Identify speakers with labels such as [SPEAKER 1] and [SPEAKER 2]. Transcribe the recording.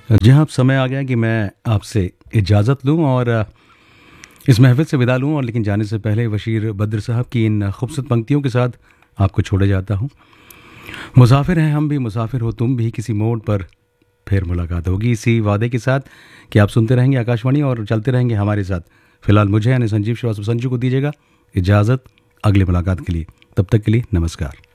[SPEAKER 1] जी हाँ, अब समय आ गया कि मैं आपसे इजाज़त लूँ और इस महफ़िल से विदा लूँ और लेकिन जाने से पहले बशीर बद्र साहब की इन खूबसूरत पंक्तियों के साथ आपको छोड़े जाता हूँ। मुसाफ़िर हैं हम भी, मुसाफ़िर हो तुम भी, किसी मोड़ पर फिर मुलाकात होगी। इसी वादे के साथ कि आप सुनते रहेंगे आकाशवाणी और चलते रहेंगे हमारे साथ। फ़िलहाल मुझे यानी संजीव श्रीवास्तव संजू को दीजिएगा इजाज़त अगली मुलाकात के लिए। तब तक के लिए नमस्कार।